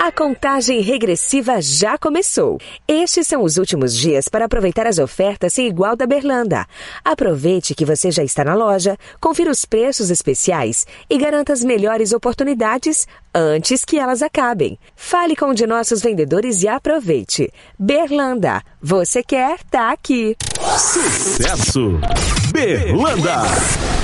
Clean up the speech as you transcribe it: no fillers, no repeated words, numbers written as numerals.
A contagem regressiva já começou. Estes são os últimos dias para aproveitar as ofertas sem igual da Berlanda. Aproveite que você já está na loja, confira os preços especiais e garanta as melhores oportunidades antes que elas acabem. Fale com um de nossos vendedores e aproveite. Berlanda, você quer, tá aqui. Sucesso! Berlanda!